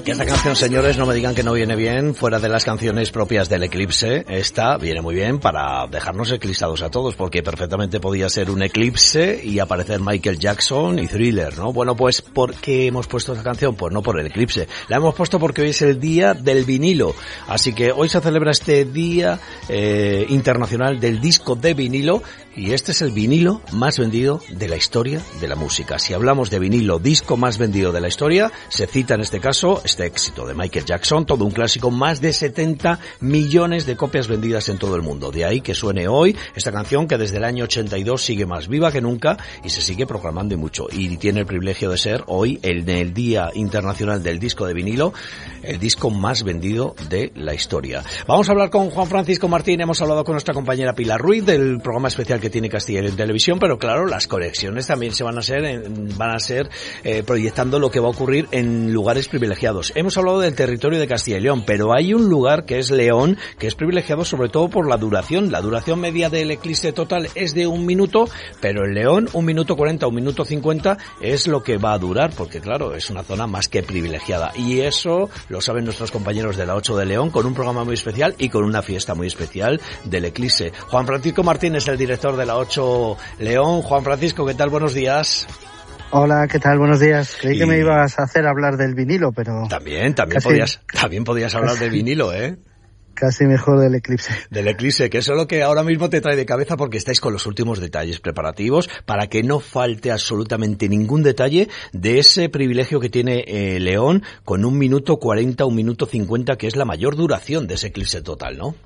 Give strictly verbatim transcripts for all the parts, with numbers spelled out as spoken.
Que esta canción, señores, no me digan que no viene bien fuera de las canciones propias del eclipse. Esta viene muy bien para dejarnos eclipsados a todos, porque perfectamente podía ser un eclipse y aparecer Michael Jackson y Thriller, ¿no? Bueno, pues, ¿por qué hemos puesto esta canción? Pues no por el eclipse. La hemos puesto porque hoy es el día del vinilo. Así que hoy se celebra este día eh, internacional del disco de vinilo, y este es el vinilo más vendido de la historia de la música. Si hablamos de vinilo, disco más vendido de la historia, se cita en este caso este éxito de Michael Jackson, todo un clásico, más de setenta millones de copias vendidas en todo el mundo. De ahí que suene hoy esta canción, que desde el año ochenta y dos sigue más viva que nunca y se sigue proclamando y mucho. Y tiene el privilegio de ser hoy, en el Día Internacional del Disco de Vinilo, el disco más vendido de la historia. Vamos a hablar con Juan Francisco Martín. Hemos hablado con nuestra compañera Pilar Ruiz del programa especial que tiene Castilla y en Televisión, pero claro, las conexiones también se van a ser, van a ser eh, proyectando lo que va a ocurrir en lugares privilegiados. Hemos hablado del territorio de Castilla y León, pero hay un lugar que es León, que es privilegiado sobre todo por la duración. La duración media del eclipse total es de un minuto, pero en León un minuto cuarenta, un minuto cincuenta es lo que va a durar, porque claro, es una zona más que privilegiada. Y eso lo saben nuestros compañeros de la ocho de León, con un programa muy especial y con una fiesta muy especial del eclipse. Juan Francisco Martín es el director de la ocho León. Juan Francisco, ¿qué tal? Buenos días. Hola, ¿qué tal? Buenos días. Creí y... que me ibas a hacer hablar del vinilo, pero... También, también casi, podías, también podías hablar casi, de vinilo, ¿eh? Casi mejor del eclipse. Del eclipse, que eso es lo que ahora mismo te trae de cabeza, porque estáis con los últimos detalles preparativos para que no falte absolutamente ningún detalle de ese privilegio que tiene eh, León con un minuto cuarenta, un minuto cincuenta, que es la mayor duración de ese eclipse total, ¿no?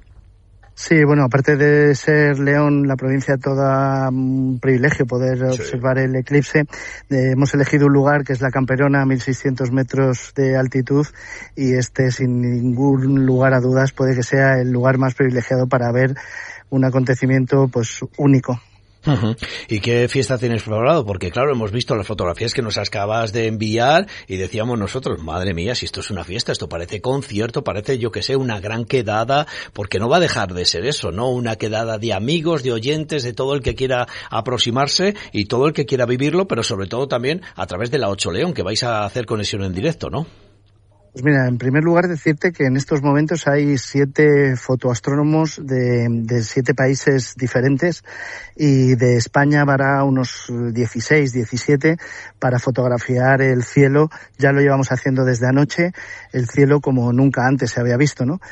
Sí, bueno, aparte de ser León, la provincia, toda un privilegio poder sí. observar el eclipse, eh, hemos elegido un lugar que es la Camperona, a mil seiscientos metros de altitud, y este, sin ningún lugar a dudas, puede que sea el lugar más privilegiado para ver un acontecimiento pues único. Uh-huh. ¿Y qué fiesta tienes preparado? Porque claro, hemos visto las fotografías que nos acabas de enviar y decíamos nosotros, madre mía, si esto es una fiesta, esto parece concierto, parece, yo que sé, una gran quedada, porque no va a dejar de ser eso, ¿no? Una quedada de amigos, de oyentes, de todo el que quiera aproximarse y todo el que quiera vivirlo, pero sobre todo también a través de la ocho León, que vais a hacer conexión en directo, ¿no? Pues mira, en primer lugar decirte que en estos momentos hay siete fotoastrónomos de, de siete países diferentes, y de España habrá unos dieciséis, diecisiete para fotografiar el cielo. Ya lo llevamos haciendo desde anoche, el cielo como nunca antes se había visto, ¿no?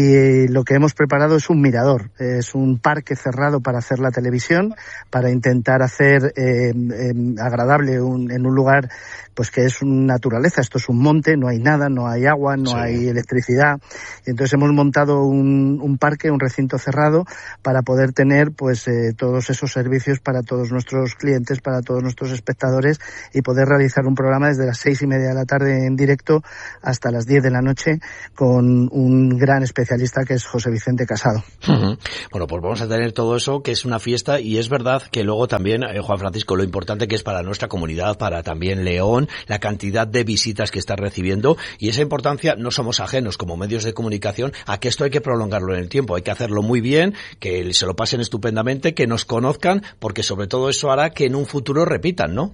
Y lo que hemos preparado es un mirador, es un parque cerrado para hacer la televisión, para intentar hacer eh, eh, agradable un, en un lugar pues que es naturaleza. Esto es un monte, no hay nada, no hay agua, no sí. hay electricidad. Y entonces hemos montado un, un parque, un recinto cerrado, para poder tener pues eh, todos esos servicios para todos nuestros clientes, para todos nuestros espectadores, y poder realizar un programa desde las seis y media de la tarde en directo hasta las diez de la noche con un gran especialista que es José Vicente Casado. Uh-huh. Bueno, pues vamos a tener todo eso, que es una fiesta, y es verdad que luego también, eh, Juan Francisco, lo importante que es para nuestra comunidad, para también León, la cantidad de visitas que está recibiendo, y esa importancia, no somos ajenos como medios de comunicación a que esto hay que prolongarlo en el tiempo, hay que hacerlo muy bien, que se lo pasen estupendamente, que nos conozcan, porque sobre todo eso hará que en un futuro repitan, ¿no?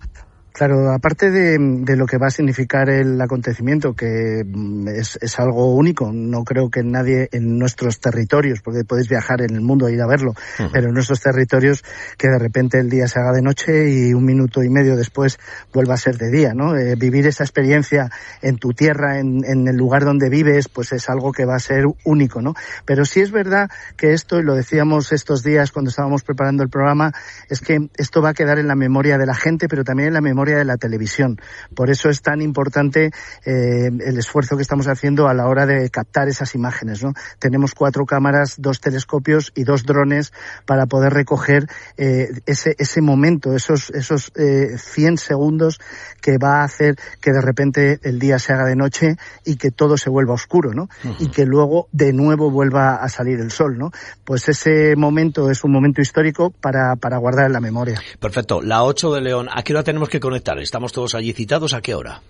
Claro, aparte de, de lo que va a significar el acontecimiento, que es, es algo único, no creo que nadie en nuestros territorios, porque podéis viajar en el mundo e ir a verlo, uh-huh. pero en nuestros territorios, que de repente el día se haga de noche y un minuto y medio después vuelva a ser de día, ¿no? Eh, vivir esa experiencia en tu tierra, en, en el lugar donde vives, pues es algo que va a ser único, ¿no? Pero sí es verdad que esto, y lo decíamos estos días cuando estábamos preparando el programa, es que esto va a quedar en la memoria de la gente, pero también en la memoria de la televisión. Por eso es tan importante eh, el esfuerzo que estamos haciendo a la hora de captar esas imágenes, ¿no? Tenemos cuatro cámaras, dos telescopios y dos drones para poder recoger eh, ese ese momento, esos esos eh, cien segundos que va a hacer que de repente el día se haga de noche y que todo se vuelva oscuro, ¿no? Uh-huh. Y que luego de nuevo vuelva a salir el sol, ¿no? Pues ese momento es un momento histórico para para guardar en la memoria. Perfecto. La ocho de León, ¿a qué hora tenemos que conectar? ¿Estamos todos allí citados? ¿A qué hora?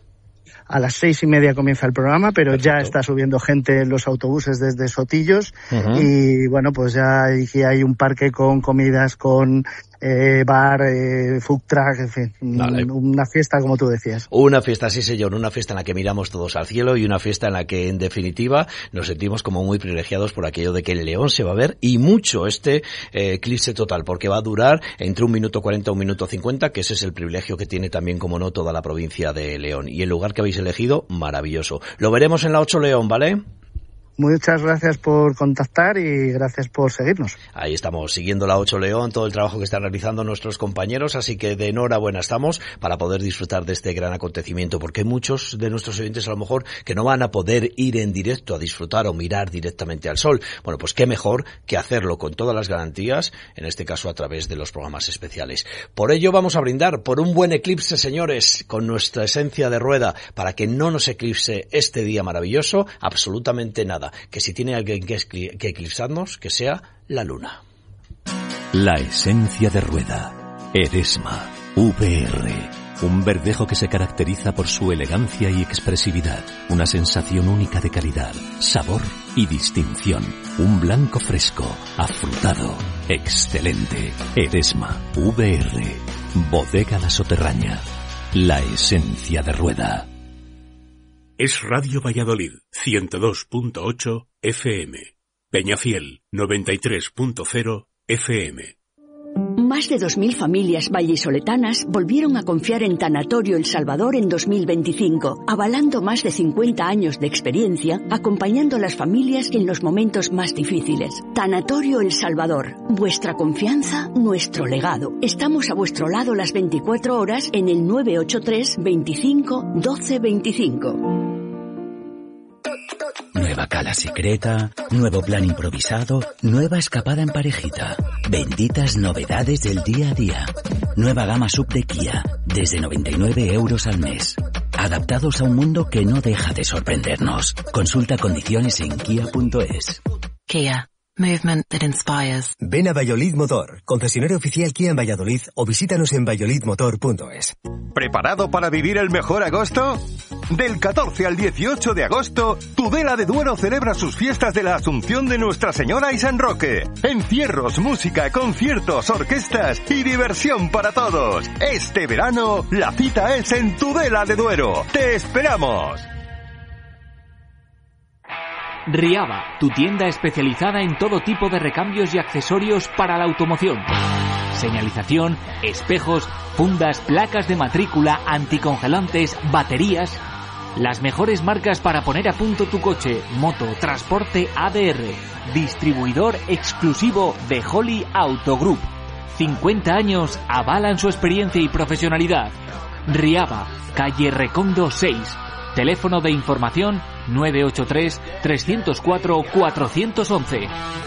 A las seis y media comienza el programa, pero Perfecto. Ya está subiendo gente en los autobuses desde Sotillos. Uh-huh. Y bueno, pues ya hay, hay un parque con comidas, con eh, bar, eh, food truck, en fin, vale. Una fiesta como tú decías. Una fiesta, sí señor, una fiesta en la que miramos todos al cielo y una fiesta en la que en definitiva nos sentimos como muy privilegiados por aquello de que el León se va a ver y mucho este eh, eclipse total, porque va a durar entre un minuto cuarenta y un minuto cincuenta, que ese es el privilegio que tiene también, como no, toda la provincia de León. Y el lugar que habéis elegido, maravilloso. Lo veremos en la ocho León, ¿vale? Muchas gracias por contactar y gracias por seguirnos. Ahí estamos, siguiendo la ocho León, todo el trabajo que están realizando nuestros compañeros, así que de enhorabuena estamos para poder disfrutar de este gran acontecimiento, porque hay muchos de nuestros oyentes a lo mejor que no van a poder ir en directo a disfrutar o mirar directamente al sol. Bueno, pues qué mejor que hacerlo con todas las garantías, en este caso a través de los programas especiales. Por ello vamos a brindar por un buen eclipse, señores, con nuestra esencia de rueda, para que no nos eclipse este día maravilloso, absolutamente nada. Que si tiene alguien que, que eclipsarnos, que sea la luna. La esencia de rueda. Eresma. V R. Un verdejo que se caracteriza por su elegancia y expresividad. Una sensación única de calidad, sabor y distinción. Un blanco fresco, afrutado, excelente. Eresma. V R. Bodega La Soterraña. La esencia de rueda. Es Radio Valladolid, ciento dos punto ocho F M. Peñafiel, noventa y tres punto cero F M. Más de dos mil familias vallisoletanas volvieron a confiar en Tanatorio El Salvador en dos mil veinticinco, avalando más de cincuenta años de experiencia, acompañando a las familias en los momentos más difíciles. Tanatorio El Salvador, vuestra confianza, nuestro legado. Estamos a vuestro lado las veinticuatro horas en el nueve ocho tres, veinticinco, doce veinticinco. Nueva cala secreta, nuevo plan improvisado, nueva escapada en parejita. Benditas novedades del día a día. Nueva gama sub de Kia, desde noventa y nueve euros al mes. Adaptados a un mundo que no deja de sorprendernos. Consulta condiciones en kia punto es. Kia. Movement that inspires. Ven a Valladolid Motor, concesionario oficial Kia en Valladolid, o visítanos en valladolid motor punto es. ¿Preparado para vivir el mejor agosto? Del catorce al dieciocho de agosto, Tudela de Duero celebra sus fiestas de la Asunción de Nuestra Señora y San Roque. Encierros, música, conciertos, orquestas y diversión para todos. Este verano, la cita es en Tudela de Duero. ¡Te esperamos! Riaba, tu tienda especializada en todo tipo de recambios y accesorios para la automoción. Señalización, espejos, fundas, placas de matrícula, anticongelantes, baterías. Las mejores marcas para poner a punto tu coche, moto, transporte A D R. Distribuidor exclusivo de Holly Auto Group. cincuenta años avalan su experiencia y profesionalidad. Riaba, calle Recondo seis. Teléfono de información nueve ocho tres, tres cero cuatro, cuatro uno uno.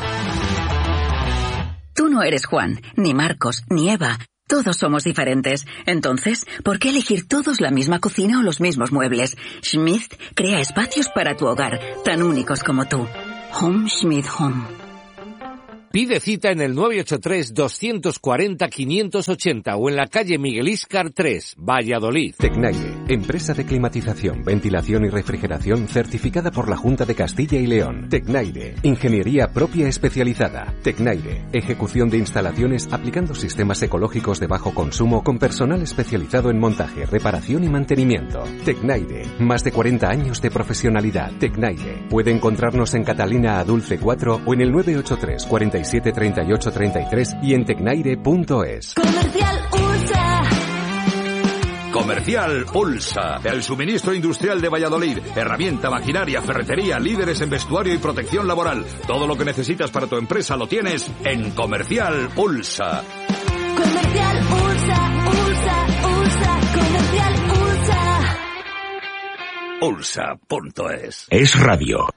Tú no eres Juan, ni Marcos, ni Eva. Todos somos diferentes. Entonces, ¿por qué elegir todos la misma cocina o los mismos muebles? Schmidt crea espacios para tu hogar, tan únicos como tú. Home Schmidt Home. Pide cita en el nueve ocho tres, dos cuatro cero, cinco ocho cero o en la calle Miguel Íscar tres, Valladolid. Tecnaire, empresa de climatización, ventilación y refrigeración certificada por la Junta de Castilla y León. Tecnaire, ingeniería propia especializada. Tecnaire, ejecución de instalaciones aplicando sistemas ecológicos de bajo consumo con personal especializado en montaje, reparación y mantenimiento. Tecnaire, más de cuarenta años de profesionalidad. Tecnaire, puede encontrarnos en Catalina Adulce cuatro o en el nueve ocho tres, cuarenta y siete, treinta y ocho, treinta y tres y en tecnaire punto es. Comercial Ulsa. Comercial Ulsa, el suministro industrial de Valladolid. Herramienta, maquinaria, ferretería, líderes en vestuario y protección laboral. Todo lo que necesitas para tu empresa lo tienes en Comercial Ulsa. Comercial Ulsa, Ulsa, Ulsa, Comercial Ulsa. Ulsa punto es. Es radio.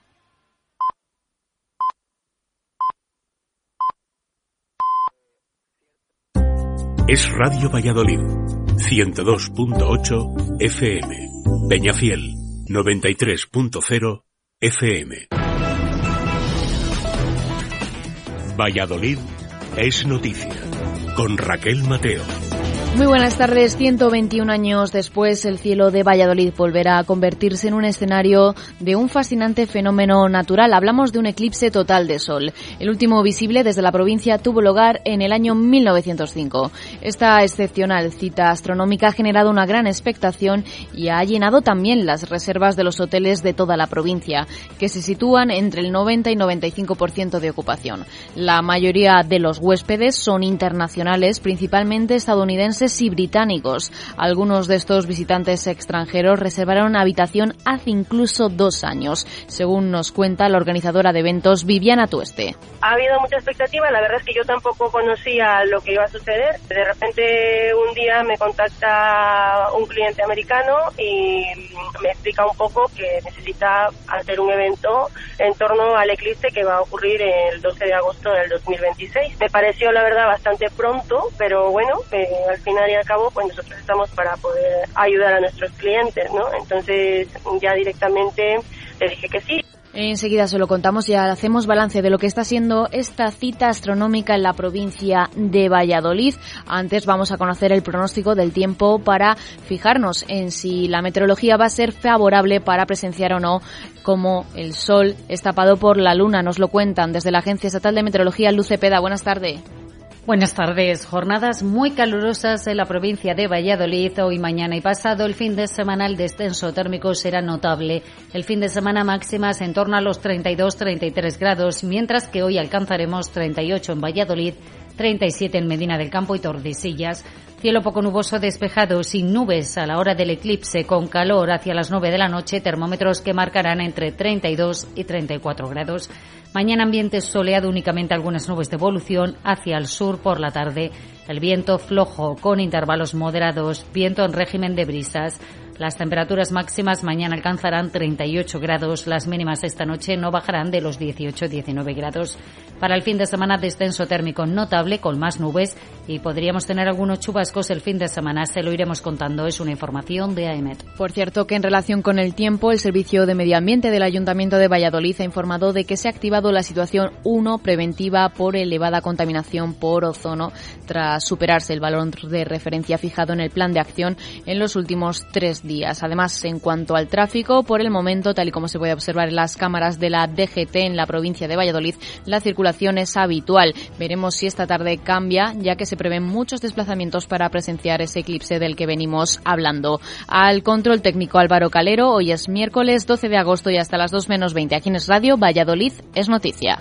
Es Radio Valladolid, ciento dos punto ocho F M. Peñafiel, noventa y tres punto cero F M. Valladolid es noticia, con Raquel Mateo. Muy buenas tardes. ciento veintiún años después, el cielo de Valladolid volverá a convertirse en un escenario de un fascinante fenómeno natural. Hablamos de un eclipse total de sol. El último visible desde la provincia tuvo lugar en el año mil novecientos cinco. Esta excepcional cita astronómica ha generado una gran expectación y ha llenado también las reservas de los hoteles de toda la provincia, que se sitúan entre el noventa y noventa y cinco por ciento de ocupación. La mayoría de los huéspedes son internacionales, principalmente estadounidenses y británicos. Algunos de estos visitantes extranjeros reservaron habitación hace incluso dos años, según nos cuenta la organizadora de eventos Viviana Tueste. Ha habido mucha expectativa, la verdad es que yo tampoco conocía lo que iba a suceder. De repente un día me contacta un cliente americano y me explica un poco que necesita hacer un evento en torno al eclipse que va a ocurrir el doce de agosto del dos mil veintiséis. Me pareció la verdad bastante pronto, pero bueno, eh, al final y al cabo pues nosotros estamos para poder ayudar a nuestros clientes, ¿no? Entonces ya directamente le dije que sí. Enseguida se lo contamos y hacemos balance de lo que está siendo esta cita astronómica en la provincia de Valladolid. Antes vamos a conocer el pronóstico del tiempo para fijarnos en si la meteorología va a ser favorable para presenciar o no cómo el sol es tapado por la luna. Nos lo cuentan desde la Agencia Estatal de Meteorología, Luz Cepeda. Buenas tardes. Buenas tardes. Jornadas muy calurosas en la provincia de Valladolid. Hoy, mañana y pasado, el fin de semana el descenso térmico será notable. El fin de semana máximas en torno a los treinta y dos a treinta y tres grados, mientras que hoy alcanzaremos treinta y ocho en Valladolid, treinta y siete en Medina del Campo y Tordesillas. Cielo poco nuboso despejado, sin nubes a la hora del eclipse, con calor hacia las nueve de la noche, termómetros que marcarán entre treinta y dos y treinta y cuatro grados. Mañana ambiente soleado, únicamente algunas nubes de evolución hacia el sur por la tarde. El viento flojo con intervalos moderados, viento en régimen de brisas. Las temperaturas máximas mañana alcanzarán treinta y ocho grados, las mínimas esta noche no bajarán de los dieciocho a diecinueve grados. Para el fin de semana descenso térmico notable con más nubes y podríamos tener algunos chubascos el fin de semana, se lo iremos contando, es una información de AEMET. Por cierto que en relación con el tiempo, el Servicio de Medio Ambiente del Ayuntamiento de Valladolid ha informado de que se ha activado la situación uno preventiva por elevada contaminación por ozono tras superarse el valor de referencia fijado en el plan de acción en los últimos tres días. Además, en cuanto al tráfico, por el momento, tal y como se puede observar en las cámaras de la D G T en la provincia de Valladolid, la circulación es habitual. Veremos si esta tarde cambia, ya que se prevén muchos desplazamientos para presenciar ese eclipse del que venimos hablando. Al control técnico Álvaro Calero, hoy es miércoles doce de agosto y hasta las dos menos veinte aquí en Es Radio, Valladolid es noticia.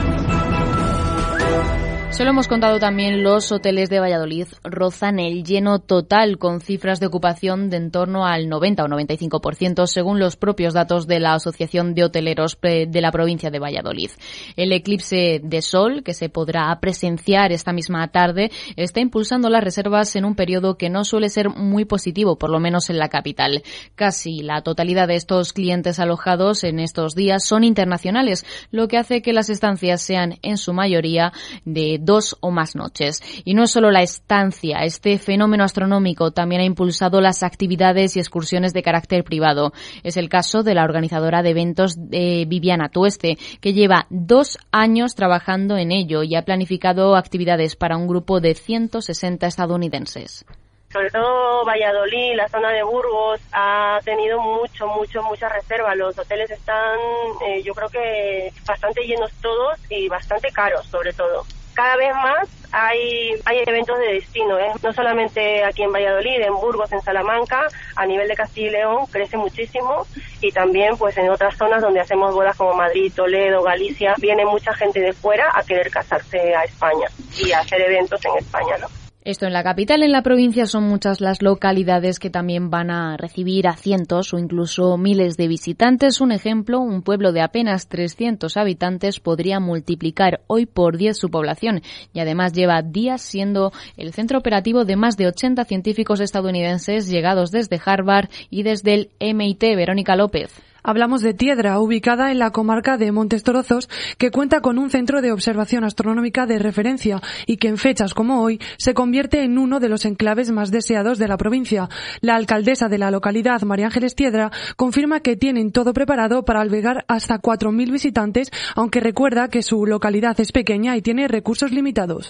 Se lo hemos contado también, los hoteles de Valladolid rozan el lleno total con cifras de ocupación de en torno al noventa o noventa y cinco por ciento según los propios datos de la Asociación de Hoteleros de la provincia de Valladolid. El eclipse de sol, que se podrá presenciar esta misma tarde, está impulsando las reservas en un periodo que no suele ser muy positivo, por lo menos en la capital. Casi la totalidad de estos clientes alojados en estos días son internacionales, lo que hace que las estancias sean en su mayoría de dos o más noches. Y no es solo la estancia, este fenómeno astronómico también ha impulsado las actividades y excursiones de carácter privado. Es el caso de la organizadora de eventos de Viviana Tueste, que lleva dos años trabajando en ello y ha planificado actividades para un grupo de ciento sesenta estadounidenses. Sobre todo Valladolid, la zona de Burgos, ha tenido mucho, mucho, mucha reserva. Los hoteles están, eh, yo creo que bastante llenos todos y bastante caros, sobre todo. Cada vez más hay hay eventos de destino, ¿eh? No solamente aquí en Valladolid, en Burgos, en Salamanca, a nivel de Castilla y León crece muchísimo, y también pues en otras zonas donde hacemos bodas como Madrid, Toledo, Galicia, viene mucha gente de fuera a querer casarse a España y a hacer eventos en España, ¿no? Esto en la capital. En la provincia son muchas las localidades que también van a recibir a cientos o incluso miles de visitantes. Un ejemplo, un pueblo de apenas trescientos habitantes podría multiplicar hoy por diez su población y además lleva días siendo el centro operativo de más de ochenta científicos estadounidenses llegados desde Harvard y desde el M I T. Verónica López. Hablamos de Tiedra, ubicada en la comarca de Montes Torozos, que cuenta con un centro de observación astronómica de referencia y que en fechas como hoy se convierte en uno de los enclaves más deseados de la provincia. La alcaldesa de la localidad, María Ángeles Tiedra, confirma que tienen todo preparado para albergar hasta cuatro mil visitantes, aunque recuerda que su localidad es pequeña y tiene recursos limitados.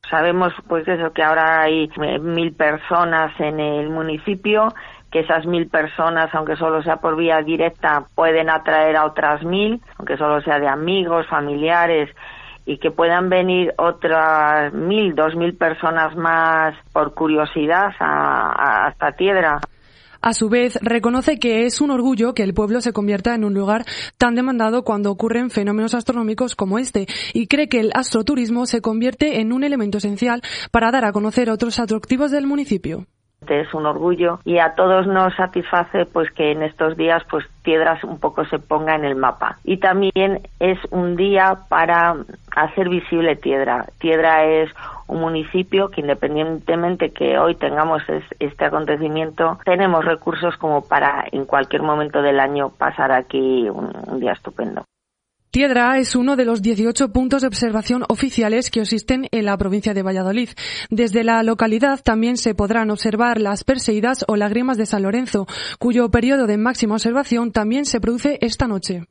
Sabemos pues eso, que ahora hay mil personas en el municipio, que esas mil personas, aunque solo sea por vía directa, pueden atraer a otras mil, aunque solo sea de amigos, familiares, y que puedan venir otras mil, dos mil personas más por curiosidad a, a esta Tiedra. A su vez, reconoce que es un orgullo que el pueblo se convierta en un lugar tan demandado cuando ocurren fenómenos astronómicos como este, y cree que el astroturismo se convierte en un elemento esencial para dar a conocer otros atractivos del municipio. Es un orgullo y a todos nos satisface pues que en estos días pues Tiedras un poco se ponga en el mapa. Y también es un día para hacer visible Tiedra. Tiedra es un municipio que, independientemente que hoy tengamos es, este acontecimiento, tenemos recursos como para en cualquier momento del año pasar aquí un, un día estupendo. Tiedra es uno de los dieciocho puntos de observación oficiales que existen en la provincia de Valladolid. Desde la localidad también se podrán observar las Perseidas o lágrimas de San Lorenzo, cuyo periodo de máxima observación también se produce esta noche.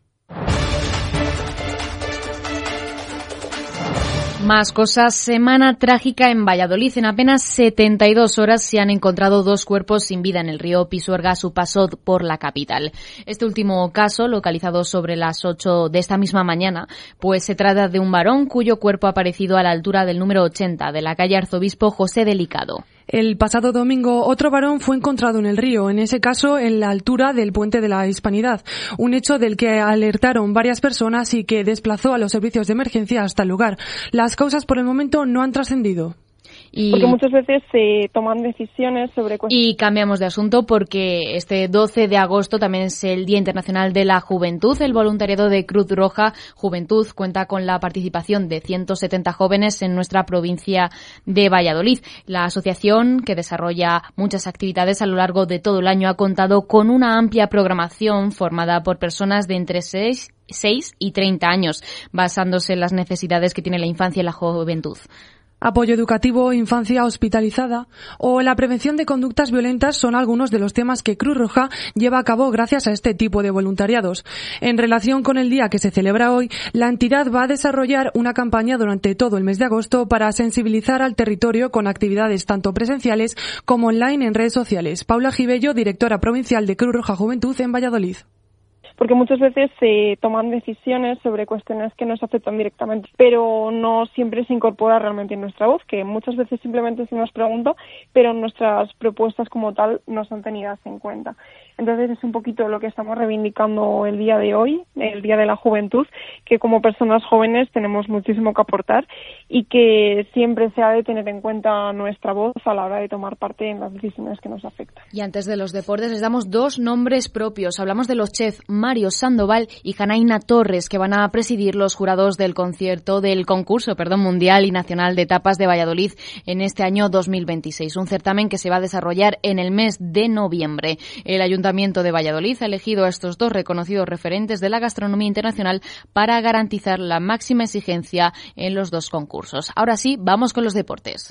Más cosas. Semana trágica en Valladolid. En apenas setenta y dos horas se han encontrado dos cuerpos sin vida en el río Pisuerga a su paso por la capital. Este último caso, localizado sobre las ocho de esta misma mañana, pues se trata de un varón cuyo cuerpo ha aparecido a la altura del número ochenta de la calle Arzobispo José Delicado. El pasado domingo, otro varón fue encontrado en el río, en ese caso en la altura del Puente de la Hispanidad, un hecho del que alertaron varias personas y que desplazó a los servicios de emergencia hasta el lugar. Las causas por el momento no han trascendido. Y, porque muchas veces se toman decisiones sobre cuestiones. Y cambiamos de asunto porque este doce de agosto también es el Día Internacional de la Juventud. El voluntariado de Cruz Roja Juventud cuenta con la participación de ciento setenta jóvenes en nuestra provincia de Valladolid. La asociación, que desarrolla muchas actividades a lo largo de todo el año, ha contado con una amplia programación formada por personas de entre seis y treinta años, basándose en las necesidades que tiene la infancia y la juventud. Apoyo educativo, infancia hospitalizada o la prevención de conductas violentas son algunos de los temas que Cruz Roja lleva a cabo gracias a este tipo de voluntariados. En relación con el día que se celebra hoy, la entidad va a desarrollar una campaña durante todo el mes de agosto para sensibilizar al territorio con actividades tanto presenciales como online en redes sociales. Paula Gibello, directora provincial de Cruz Roja Juventud en Valladolid. Porque muchas veces se toman decisiones sobre cuestiones que nos afectan directamente, pero no siempre se incorpora realmente en nuestra voz, que muchas veces simplemente se nos pregunta, pero nuestras propuestas como tal no son tenidas en cuenta. Entonces es un poquito lo que estamos reivindicando el día de hoy, el Día de la Juventud, que como personas jóvenes tenemos muchísimo que aportar y que siempre se ha de tener en cuenta nuestra voz a la hora de tomar parte en las decisiones que nos afectan. Y antes de los deportes les damos dos nombres propios. Hablamos de los chefs Mario Sandoval y Janaina Torres, que van a presidir los jurados del concierto del concurso perdón, mundial y nacional de tapas de Valladolid en este año dos mil veintiséis, un certamen que se va a desarrollar en el mes de noviembre. El Ayuntamiento de Valladolid ha elegido a estos dos reconocidos referentes de la gastronomía internacional para garantizar la máxima exigencia en los dos concursos. Ahora sí, vamos con los deportes.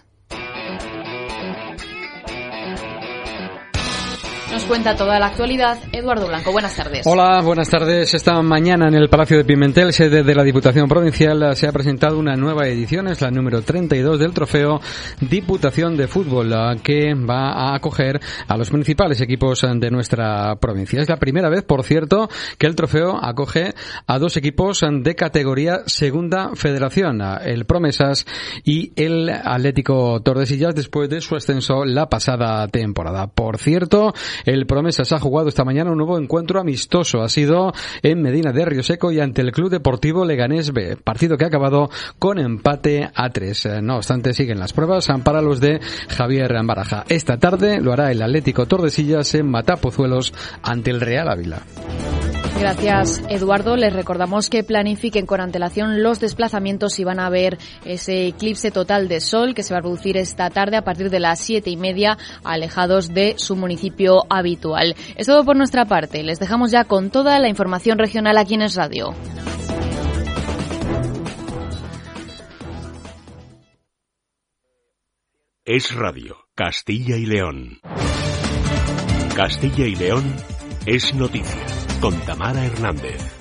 Nos cuenta toda la actualidad Eduardo Blanco. Buenas tardes. Hola, buenas tardes. Esta mañana en el Palacio de Pimentel, sede de la Diputación Provincial, se ha presentado una nueva edición, es la número treinta y dos del Trofeo Diputación de Fútbol, que va a acoger a los principales equipos de nuestra provincia. Es la primera vez, por cierto, que el trofeo acoge a dos equipos de categoría Segunda Federación, el Promesas y el Atlético Tordesillas, después de su ascenso la pasada temporada. Por cierto, el Promesas ha jugado esta mañana un nuevo encuentro amistoso. Ha sido en Medina de Rioseco y ante el Club Deportivo Leganés B. Partido que ha acabado con empate a tres. No obstante, siguen las pruebas para los de Javier Baraja. Esta tarde lo hará el Atlético Tordesillas en Matapozuelos ante el Real Ávila. Gracias, Eduardo. Les recordamos que planifiquen con antelación los desplazamientos si van a ver ese eclipse total de sol que se va a producir esta tarde a partir de las siete y media, alejados de su municipio habitual. Es todo por nuestra parte. Les dejamos ya con toda la información regional aquí en Es Radio. Es Radio, Castilla y León. Castilla y León es noticia, con Tamara Hernández.